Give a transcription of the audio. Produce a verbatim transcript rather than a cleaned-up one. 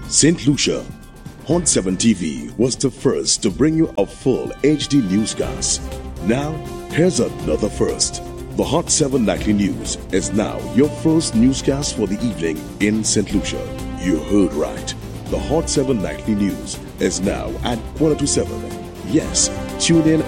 Saint Lucia, Hot seven T V was the first to bring you a full H D newscast. Now, here's another first. The Hot seven Nightly News is now your first newscast for the evening in Saint Lucia. You heard right. The Hot seven Nightly News is now at quarter to seven. Yes, tune in